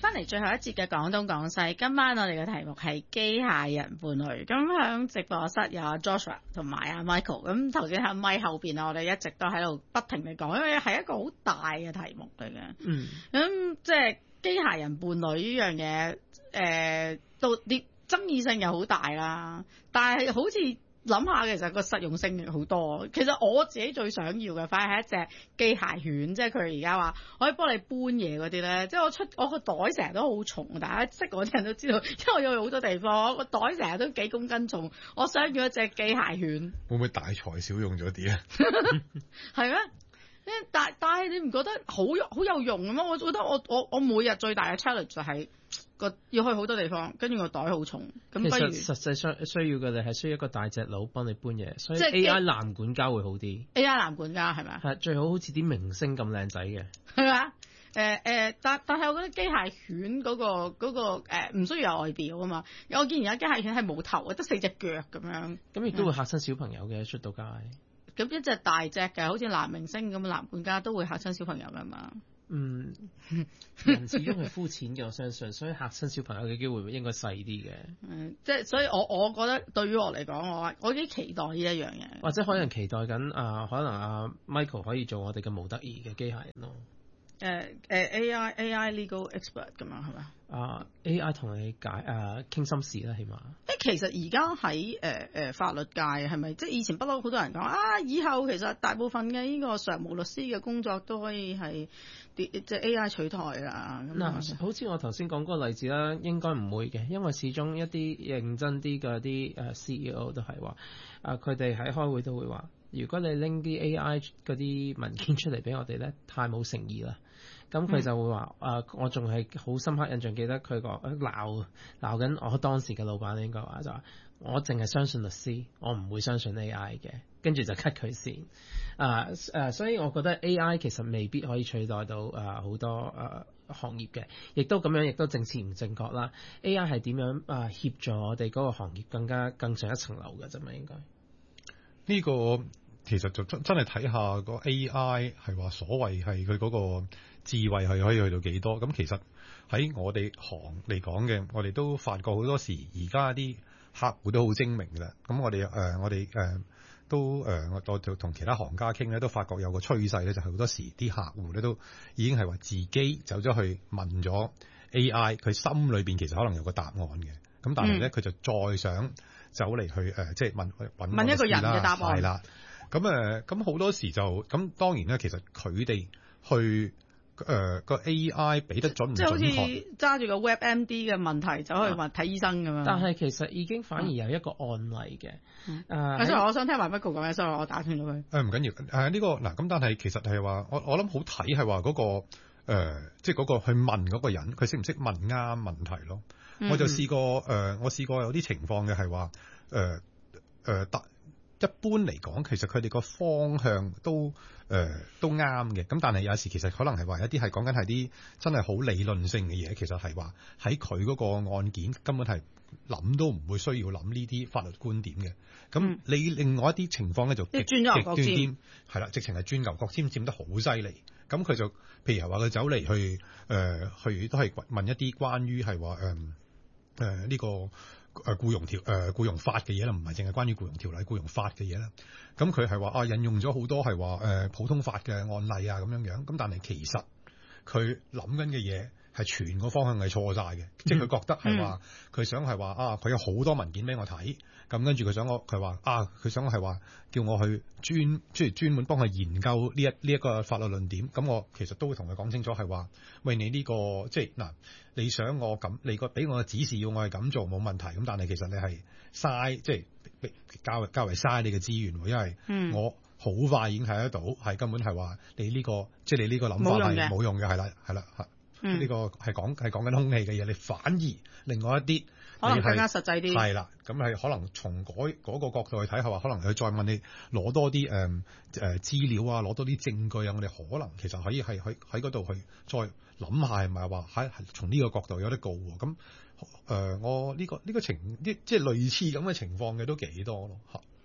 翻嚟最後一節嘅廣東廣西，今晚我哋嘅題目係機械人伴侶。咁響直播室有阿 Joshua 同埋阿 Michael。咁頭先喺咪後邊啊，我哋一直都喺度不停地講，因為係一個好大嘅題目嚟嘅。咁即係機械人伴侶呢樣嘢，到啲爭議性又好大啦。但係好似諗下，其實個實用性好多。其實我自己最想要嘅，反而係一隻機械犬，即係佢而家話可以幫你搬嘢嗰啲咧。即係我個袋成日都好重，大家識我啲人都知道，因為我要去好多地方，個袋成日都幾公斤重。我想要一隻機械犬。 會唔會大材小用咗啲啊？ 係咩？但係你唔覺得好有用嘅咩？我覺得我每日最大嘅 challenge 就係要去好多地方，跟住個袋好重。咁不如實際上需要嘅你係需要一個大隻佬幫你搬嘢，所以 AI 男管家會好啲。AI 男管家係咪？ 係最好似啲明星咁靚仔嘅。 係嘛？但係我覺得機械犬嗰個唔需要有外表啊嘛。我見而家機械犬係冇頭，得4隻腳咁樣。 咁亦都會嚇親小朋友嘅，出到街。 咁一隻大隻嘅，好似男明星咁嘅男管家都會嚇親小朋友㗎嘛。 人始終係膚淺嘅，我相信，所以嚇親小朋友嘅機會應該細啲嘅。 即係所以我覺得對於我嚟講，我幾期待呢一樣嘢。 或者可能期待緊可能Michael 可以做我哋嘅模特兒嘅機械人咯。 AI legal expert 咁樣係咪 ？AI 同你傾心事啦，起碼。 其實而家喺法律界係咪即係以前不嬲好多人講以後其實大部分嘅呢個常務律師嘅工作都可以係即係 AI 取代啦。 嗱，好似我頭先講嗰個例子啦，應該唔會嘅，因為始終一啲認真啲嘅啲CEO 都係話佢哋喺開會都會話，如果你拎啲 AI 嗰啲文件出嚟俾我哋咧，太冇誠意啦。咁佢就會話我仲係好深刻印象，記得佢講鬧緊我當時嘅老闆，應該話就話我淨係相信律師，我唔會相信 AI 嘅，跟住就 cut 佢線。所以我覺得 AI 其實未必可以取代到好多行業嘅，亦都咁樣，亦都政治唔正確啦。AI 係點樣協助我哋嗰個行業更上一層樓嘅啫嘛？應該呢個其實就真係睇下個 AI 係話所謂係佢嗰個智慧係可以去到幾多。咁其實喺我哋行嚟講嘅，我哋都發覺好多時而家啲客戶都好精明㗎啦。咁我哋都我就同其他行家傾咧，都發覺有個趨勢咧，就係好多時啲客戶咧都已經係話自己走咗去問咗 AI， 佢心裏邊其實可能有個答案嘅。咁但係咧佢就再想走嚟去即係問一個人嘅答案。 係啦。咁好多時就咁，當然咧，其實佢哋去個 AI 俾得準唔準確， 即係好似揸住個 WebMD 嘅問題走去睇醫生咁樣。 但係其實已經反而有一個案例嘅。 所以我想聽埋 Michael 講嘅，所以我打斷咗佢。 唔緊要。呢個嗱咁，但係其實係話我諗好睇係話嗰個即係嗰個去問嗰個人，佢識唔識問啱問題咯？我就試過我試過有啲情況嘅係話一般嚟講，其實佢哋個方向都啱嘅。咁但係有時其實可能係話一啲係講緊係啲真係好理論性嘅嘢，其實係話喺佢嗰個案件根本係諗都唔會需要諗呢啲法律觀點嘅。咁你另外一啲情況咧就極端啲，係啦，直情係轉牛角尖，佔得好犀利。咁佢就譬如話佢走嚟去都係問一啲關於係話呢個僱傭法嘅嘢啦，唔係淨係關於僱傭條例、僱傭法嘅嘢啦。咁佢係話引用咗好多係話普通法嘅案例啊咁樣。咁但係其實佢諗緊嘅嘢係全個方向係錯晒嘅，即係佢覺得係話佢想係話佢有好多文件俾我睇，咁跟住佢想佢想係話叫我去專門幫佢研究呢一個法律論點。咁我其實都會同佢講清楚係話，喂，你呢個即係嗱，你想我咁，你個俾我嘅指示要我係咁做冇問題。咁但係其實你係嘥，即係較為嘥你嘅資源，因為我好快已經睇得到係根本係話你呢個即係你呢個諗法係冇用嘅，係啦呢個係講緊空氣嘅嘢，你反而另外一啲可能更加實際啲， 係啦，咁係可能從嗰個角度去睇，係話可能佢再問你攞多啲資料啊，攞多啲證據啊，我哋可能其實可以係喺嗰度去再諗下係咪話喺從呢個角度有得告喎。咁我呢個即係類似咁嘅情況嘅都幾多咯嚇。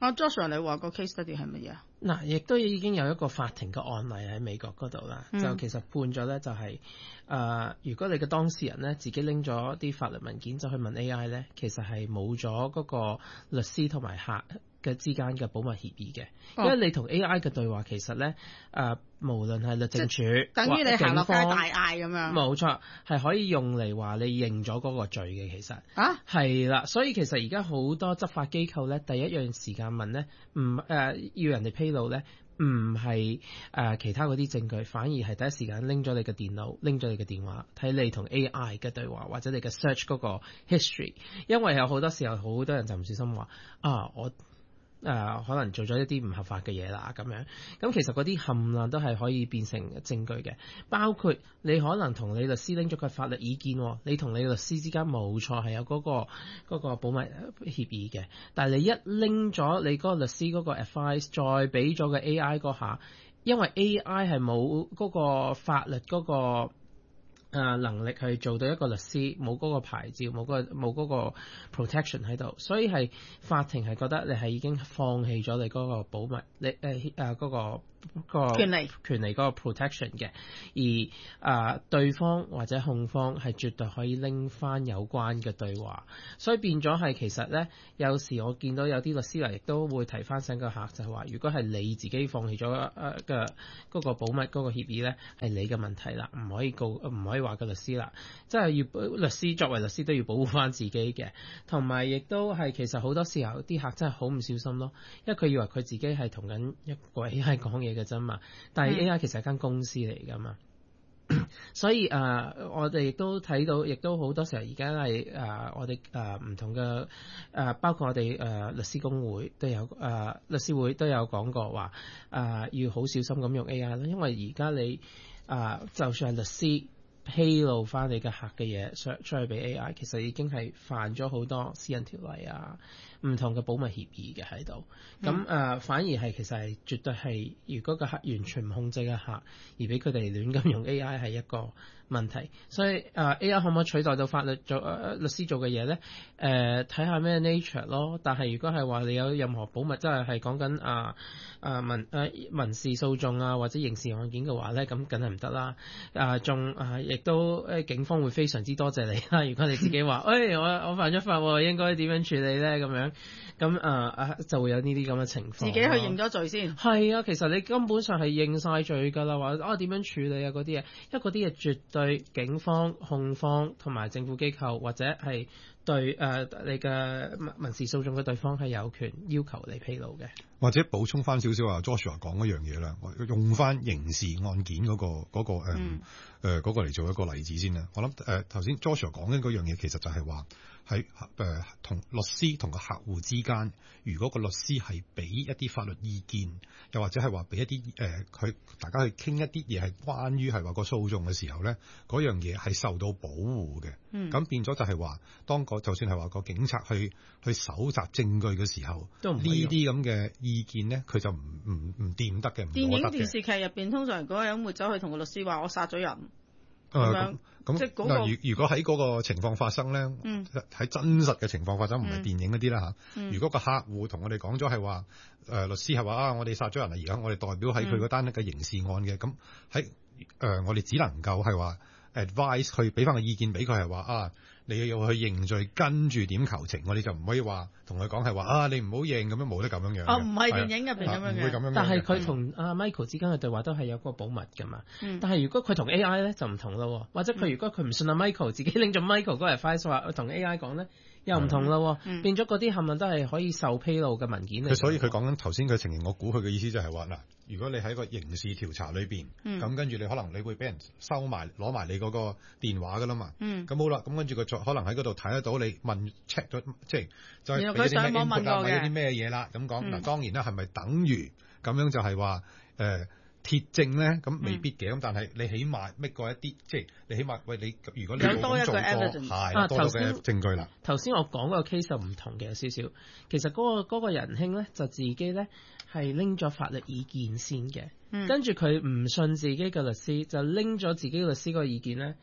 Joshua， 你話個 case study 係乜嘢啊？ 嗱，亦都已經有一個法庭嘅案例喺美國嗰度啦，就其實判咗咧就係、如果你嘅當事人咧自己拎咗啲法律文件就去問 AI 咧，其實係冇咗嗰個律師同埋客嘅之間嘅保密協議嘅，因為你同 AI 嘅對話其實咧無論係律政署， 等於你行落街警方大嗌咁樣。 冇錯，係可以用嚟話你認咗嗰個罪嘅，其實係啦，所以其實而家好多執法機構咧，第一樣時間問咧，要人哋披露咧，唔係其他嗰啲證據，反而係第一時間拎咗你嘅電腦，拎咗你嘅電話，睇你同 AI 嘅對話或者你嘅 search 嗰個 history， 因為有好多時候好多人就唔小心話我可能做咗一啲唔合法嘅嘢啦咁樣，咁其實嗰啲冚唪唥都係可以變成證據嘅，包括你可能同你律師拎咗個法律意見，你同你律師之間冇錯係有嗰個保密協議嘅，但係你一拎咗你嗰個律師嗰個 advice， 再俾咗個 AI 嗰下，因為 AI 係冇嗰個法律嗰個能力去做到一個律師，冇嗰個牌照，冇嗰個 protection 喺度，所以係法庭係覺得你係已經放棄咗你嗰個保密，你嗰個權利嗰個 protection 嘅，而對方或者控方係絕對可以拎翻有關嘅對話，所以變咗係其實咧，有時我見到有啲律師嚟亦都會提翻醒個客，就係話如果係你自己放棄咗嘅嗰個保密嗰個協議咧，係你嘅問題啦，唔可以話個律師啦，即係要律師作為律師都要保護翻自己嘅，同埋亦都係其實好多時候啲客真係好唔小心咯，因為佢以為佢自己係同緊一個 AI 講嘢嘅啫嘛，但係 AI 其實係間公司嚟噶嘛，所以我哋亦都睇到，亦都好多時候而家係我哋唔同嘅包括我哋律師公會都有律師會都有講過話要好小心咁用 AI 啦，因為而家你就算係律師披露翻你嘅客嘅嘢出去俾 AI， 其實已經係犯咗好多私人條例唔同嘅保密協議嘅喺度，咁反而係其實係絕對係，如果個客完全唔控制嘅客，而俾佢哋亂咁用 AI 係一個問題，所以AI 可唔可以取代到法律做律師做嘅嘢咧？睇下咩 nature 咯。但係如果係話你有任何保密，即係講緊民事訴訟或者刑事案件嘅話咧，咁梗係唔得啦。亦都警方會非常之多謝你啦。如果你自己話，我犯咗法喎，應該點樣處理咧？咁樣咁就會有呢啲咁嘅情況。 自己去認咗罪先。 係啊，其實你根本上係認晒罪㗎啦，話點樣處理嗰啲嘢，因為嗰啲嘢絕對警方、控方同埋政府機構或者係對你嘅民事訴訟嘅對方係有權要求你披露嘅。 或者補充翻少少Joshua 講嗰樣嘢啦，我用翻刑事案件嗰個嚟做一個例子先啦。我諗頭先 Joshua 講緊嗰樣嘢，其實就係話喺同律師同個客戶之間，如果個律師係俾一啲法律意見，又或者係話俾一啲佢大家去傾一啲嘢係關於係話個訴訟嘅時候咧，嗰樣嘢係受到保護嘅。咁變咗就係話，當就算係話個警察去搜集證據嘅時候，呢啲咁嘅意見咧，佢就唔掂得嘅，唔攞得嘅。 電影電視劇入邊，通常嗰個人會走去同個律師話：我殺咗人。咁即係嗰個如果喺嗰個情況發生咧，喺真實嘅情況發生，唔係電影嗰啲啦嚇。如果個客戶同我哋講咗係話，律師係話我哋殺咗人啦，而家我哋代表喺佢嗰單嘅刑事案嘅，咁喺我哋只能夠係話 advice 去俾翻個意見俾佢係話你要去認罪，跟住點求情，我哋就唔可以話同佢講係話你唔好認咁樣，冇得咁樣樣。 唔係電影入邊咁樣嘅。 但係佢同阿 Michael 之間嘅對話都係有個保密㗎嘛。但係如果佢同 AI 咧就唔同咯，或者佢如果佢唔信阿 Michael，自己拎咗 Michael 嗰 advice 話同 AI 講咧，又唔同咯。變咗嗰啲冚唪唥都係可以受披露嘅文件嚟。 所以佢講緊頭先佢情形，我估佢嘅意思就係話嗱，如果你喺個刑事調查裏邊，咁跟住你可能你會俾人收埋攞埋你嗰個電話㗎啦嘛。咁好啦，咁跟住佢可能喺嗰度睇得到你問 check 咗，即係再俾啲咩 input 啊，或者啲咩嘢啦。咁講嗱，當然啦，係咪等於咁樣就係話鐵證咧？咁未必嘅。咁但係你起碼搣過一啲，即係你起碼你如果你有多一個 evidence，係多咗嘅證據啦。 頭先我講嗰個 case 就唔同嘅少少。其實嗰個仁兄咧就自己咧係拎咗法律意見先嘅，跟住佢唔信自己嘅律師，就拎咗自己律師個意見咧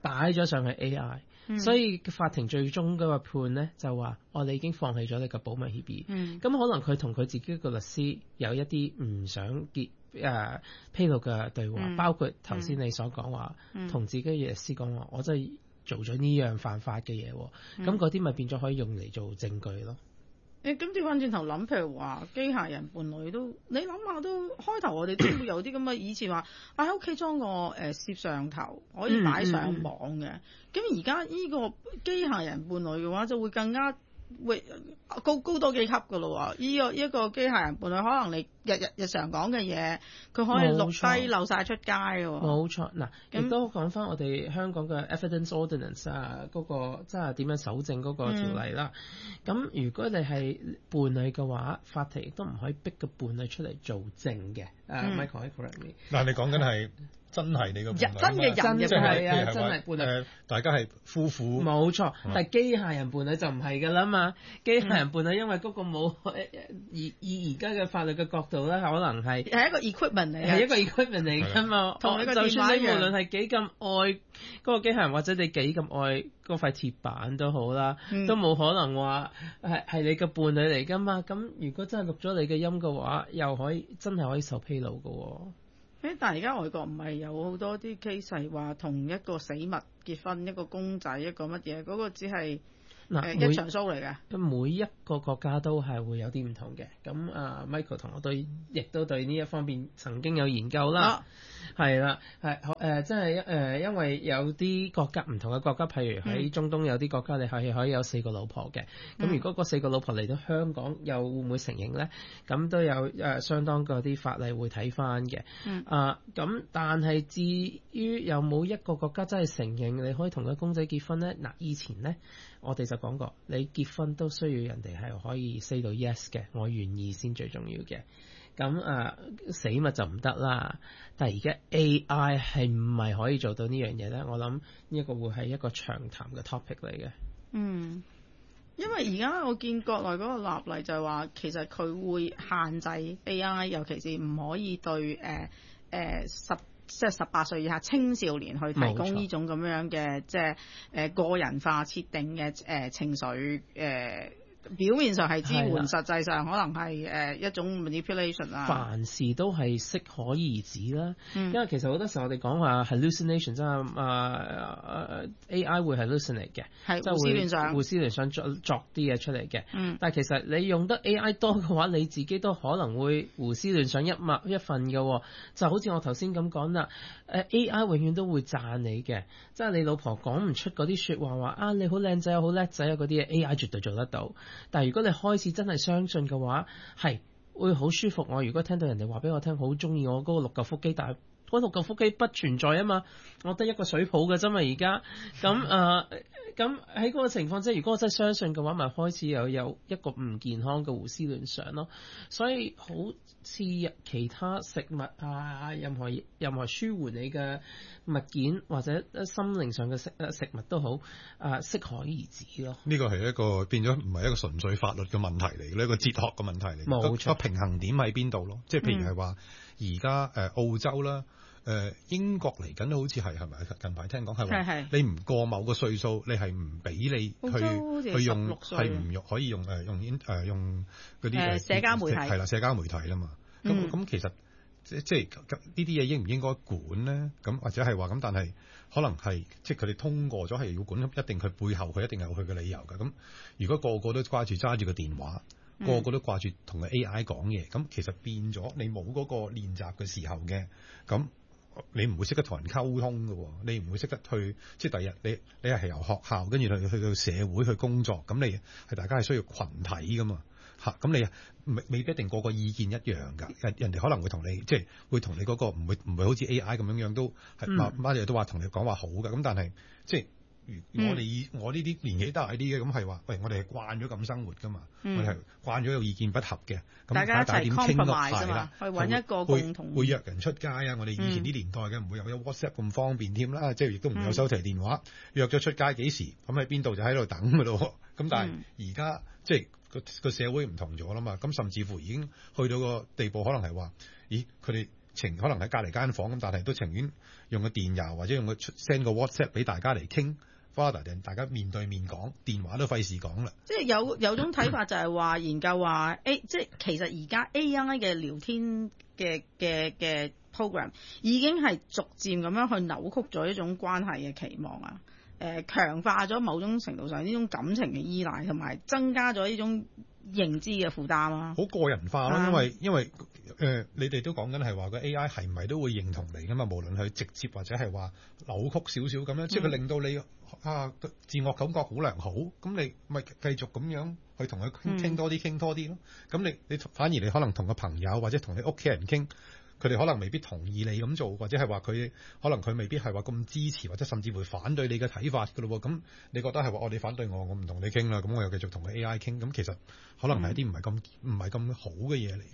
擺咗上去 AI。所以法庭最終嗰個判咧就話，我哋已經放棄咗你個保密協議。咁可能佢同佢自己個律師有一啲唔想披露嘅對話，包括頭先你所講話，同自己嘅律師講話，我真係做咗呢樣犯法嘅嘢。咁嗰啲咪變咗可以用嚟做證據咯。 咁調翻轉頭諗，譬如話機械人伴侶都，你諗下都開頭我哋都會有啲咁嘅，以前話喺屋企裝個攝像頭可以擺上網嘅，咁而家呢個機械人伴侶嘅話就會更加會高多幾級噶咯喎！呢個機械人伴侶可能你日常講嘅嘢，佢可以錄低漏晒出街喎。 冇錯，嗱，亦都講翻我哋香港嘅 Evidence Ordinance 啊，嗰個即係點樣搜證嗰個條例啦。咁如果你係伴侶嘅話，法庭亦都唔可以逼個伴侶出嚟做證嘅。Michael correct me。 嗱，你講緊係。真係你個伴侶， 真嘅人係啊，真係伴侶。 大家係夫婦， 冇錯。但係機械人伴侶就唔係㗎啦嘛。機械人伴侶因為嗰個冇以而家嘅法律嘅角度咧，可能係一個 equipment 嚟， 係一個 equipment 嚟㗎嘛。 同你個就算你無電話一樣， 論係幾咁愛嗰個機械人，或者你幾咁愛嗰塊鐵板都好啦，都冇可能話係你嘅伴侶嚟㗎嘛。咁如果真係錄咗你嘅音嘅話，又可以真係可以受披露㗎喎。 但係而家外國唔係有好多啲 case 係話同一個死物結婚，一個公仔，一個乜嘢，嗰個只係一場 show 嚟嘅。 每一個國家都係會有啲唔同嘅。咁Michael 同我亦都對呢一方面曾經有研究啦。係啦，即係因為有啲國家唔同嘅國家，譬如喺中東有啲國家，你係可以有4個老婆嘅。咁如果嗰4個老婆嚟到香港，又會唔會承認咧？咁都有相當嗰啲法例會睇翻嘅。咁但係至於有冇一個國家真係承認你可以同個公仔結婚咧？嗱，以前咧我哋就講過，你結婚都需要人哋係可以 say 到 yes 嘅，我願意先最重要嘅。咁死物就唔得啦，但係而家 AI 係唔係可以做到呢樣嘢咧？我諗呢一個會係一個長談嘅 topic 嚟嘅。 因為而家我見國內嗰個立例就係話，其實佢會限制 AI，尤其是唔可以對即係18歲以下青少年去提供呢種咁樣嘅即係個人化設定嘅情緒表面上係支援，實際上可能係一種 manipulation 啊。 凡事都係適可而止啦。因為其實好多時候我哋講話 hallucination 即係AI 會 hallucinate 嘅， 係胡思亂想， 胡思亂想作啲嘢出嚟嘅。但係其實你用得 AI 多嘅話，你自己都可能會胡思亂想一份嘅。就好似我頭先咁講啦，AI 永遠都會讚你嘅，即係你老婆講唔出嗰啲説話你好靚仔啊，好叻仔啊嗰啲嘢 AI 絕對做得到。但係如果你開始真係相信嘅話，係會好舒服。我如果聽到人哋話俾我聽，好中意我嗰個6嚿腹肌，但係嗰6嚿腹肌不存在啊嘛，我得一個水泡嘅啫嘛而家。咁喺嗰個情況，即係如果我真係相信嘅話，咪開始有一個唔健康嘅胡思亂想咯。所以好似其他食物任何舒緩你嘅物件或者心靈上嘅食物都好，適可而止咯。 呢個係一個變咗唔係一個純粹法律嘅問題嚟，呢一個哲學嘅問題嚟。 冇錯， 個平衡點喺邊度咯？即係譬如係話而家澳洲啦。英國嚟緊都好似係咪？近排聽講係話，你唔過某個歲數，你係唔俾你去用，係唔可以用用嗰啲社交媒體係啦，社交媒體啦嘛。咁其實即係呢啲嘢應唔應該管咧？咁或者係話咁，但係可能係即係佢哋通過咗係要管，一定佢背後佢一定有佢嘅理由㗎。咁如果個個都掛住揸住個電話，個個都掛住同個 AI 講嘢，咁其實變咗你冇嗰個練習嘅時候嘅咁。你唔會識得同人溝通嘅，你唔會識得去，即係第日你係由學校跟住去到社會去工作，咁你係大家係需要群體噶嘛嚇，咁你未必一定個個意見一樣㗎，人哋可能會同你即係會同你嗰個唔會好似 AI 咁樣都係乜嘢都話同你講話好㗎，咁但係即係。我呢啲年紀大啲嘅咁係話，喂，我哋係慣咗咁生活噶嘛，我哋係慣咗有意見不合嘅，咁大家一齊 compromise 啦， 去揾一個共同會約人出街啊！我哋以前啲年代嘅唔會有 WhatsApp 咁方便添啦，即係亦都唔有手提電話，約咗出街幾時咁喺邊度就喺度等㗎咯。咁但係而家即係個社會唔同咗啦嘛，咁甚至乎已經去到個地步，可能係話，咦佢哋可能喺隔離間房咁，但係都情願用個電郵或者用個 send 個 WhatsApp 俾大家嚟傾。定大家面對面講，電話都費事講啦。 即係有種睇法就係話研究話，即係其實而家 AI 嘅聊天嘅 program 已經係逐漸咁樣去扭曲咗一種關係嘅期望啊。強化咗某種程度上呢種感情嘅依賴，同埋增加咗呢種認知嘅負擔啦。 好個人化咯，因為你哋都講緊係話個 AI 係唔係都會認同你噶嘛？無論佢直接或者係話扭曲少少咁樣，即係佢令到你自我感覺好良好，咁你咪繼續咁樣去同佢傾多啲咯。咁你反而你可能同個朋友或者同你屋企人傾，佢哋可能未必同意你咁做，或者係話佢未必係話咁支持，或者甚至會反對你嘅睇法噶咯。咁你覺得係話你反對我唔同你傾啦，咁我又繼續同個 AI 傾，咁其實可能係一啲唔係咁好嘅嘢嚟。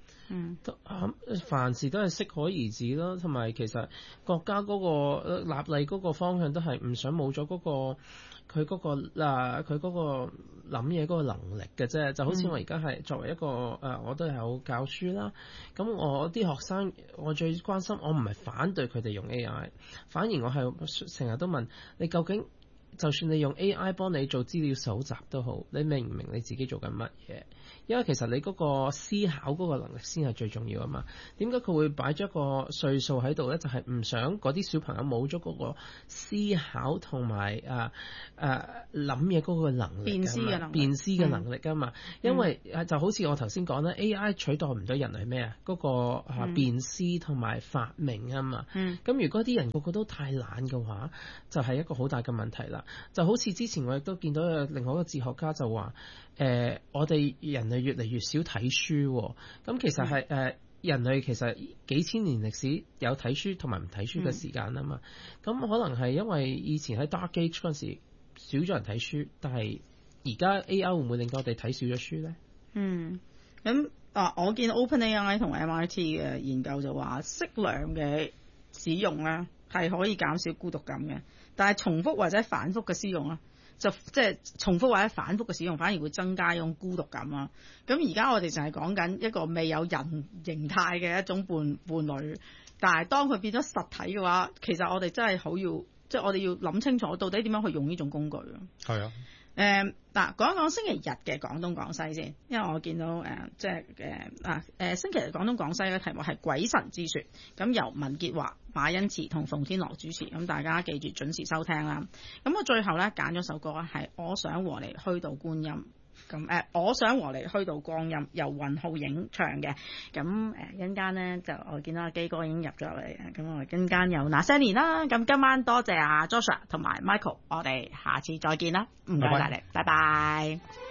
凡事都係適可而止咯，同埋其實國家嗰個立例嗰個方向都係唔想冇咗嗰個佢嗰個諗嘢嗰個能力嘅啫。就好似我而家係作為一個我都係有教書啦，咁我啲學生我最關心，我唔係反對佢哋用 AI， 反而我係成日都問你究竟，就算你用 AI 幫你做資料搜集都好，你明唔明你自己做緊乜嘢？因為其實你嗰個思考嗰個能力先係最重要啊嘛。點解佢會擺咗一個歲數喺度咧？就係唔想嗰啲小朋友冇咗嗰個思考同埋諗嘢嗰個能力，辨識嘅能力啊嘛。因為就好似我頭先講啦，AI 取代唔到人係咩啊？嗰個辨識同埋發明啊嘛。咁如果啲人個個都太懶嘅話，就係一個好大嘅問題啦。就好似之前我亦都見到有另外一個哲學家就話，我哋人類越嚟越少睇書，咁其實係人類其實幾千年歷史有睇書同埋唔睇書嘅時間啊嘛。咁可能係因為以前喺 Dark Age 嗰陣時少咗人睇書，但係而家 AI 會唔會令到我哋睇少咗書咧？ 咁我見 OpenAI 同 MIT 嘅研究就話適量嘅使用咧係可以減少孤獨感嘅，但係重複或者反覆嘅使用咧，就即係重複或者反覆嘅使用反而會增加一種孤獨感啊。咁而家我哋就係講緊一個未有人形態嘅一種伴侶，但係當佢變咗實體嘅話，其實我哋真係好要，即係我哋要諗清楚到底點樣去用呢種工具啊。 係啊。 嗱，講一講星期日嘅廣東廣西先，因為我見到星期日廣東廣西嘅題目係鬼神之說，咁由文潔華、馬恩慈同馮天樂主持，咁大家記住準時收聽啦。咁我最後咧揀咗首歌咧係我想和你虛度觀音。咁我想和你虛度光陰，由雲浩影唱嘅。咁一陣間咧就我見到阿基哥已經入咗嚟，咁我哋陣間有那些年啦。咁今晚多謝阿 Joshua 同埋 Michael，我哋下次再見啦，唔該晒你，拜拜。